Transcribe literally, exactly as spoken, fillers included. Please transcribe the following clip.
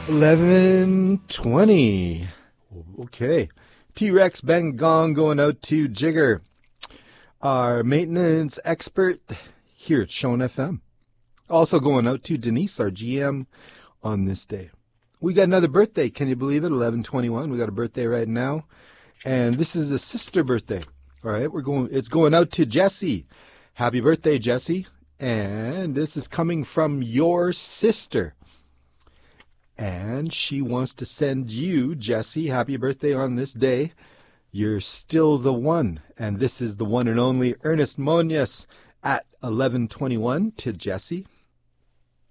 eleven twenty. Okay. T-Rex Bang Gong going out to Jigger, our maintenance expert here at Shone F M. Also going out to Denise, our G M, on this day. We got another birthday. Can you believe it? eleven twenty-one. We got a birthday right now. And this is a sister birthday. All right, we're going. It's going out to Jessie. Happy birthday, Jessie. And this is coming from your sister. And she wants to send you, Jessie, happy birthday on this day. You're still the one. And this is the one and only Ernest Monias at eleven twenty-one to Jessie.